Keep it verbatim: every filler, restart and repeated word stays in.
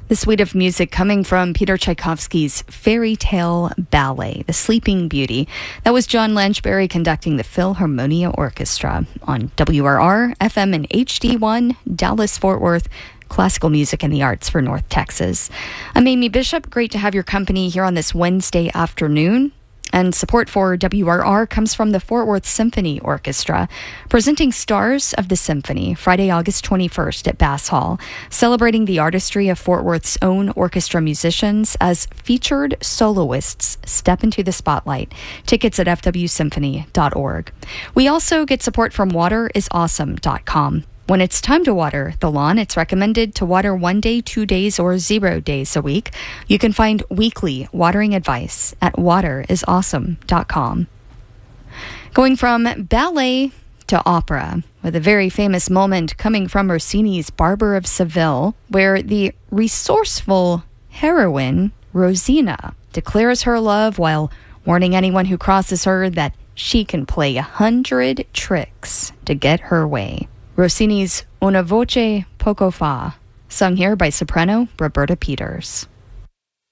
The suite of music coming from Peter Tchaikovsky's Fairy Tale Ballet, The Sleeping Beauty. That was John Lanchberry conducting the Philharmonia Orchestra on W R R, F M and H D one, Dallas-Fort Worth, classical music and the arts for North Texas. I'm Amy Bishop. Great to have your company here on this Wednesday afternoon. And support for W R R comes from the Fort Worth Symphony Orchestra, presenting Stars of the Symphony Friday, August twenty-first at Bass Hall, celebrating the artistry of Fort Worth's own orchestra musicians as featured soloists step into the spotlight. Tickets at f w symphony dot org. We also get support from water is awesome dot com. When it's time to water the lawn, it's recommended to water one day, two days, or zero days a week. You can find weekly watering advice at water is awesome dot com. Going from ballet to opera, with a very famous moment coming from Rossini's Barber of Seville, where the resourceful heroine, Rosina, declares her love while warning anyone who crosses her that she can play a hundred tricks to get her way. Rossini's Una voce poco fa, sung here by soprano Roberta Peters.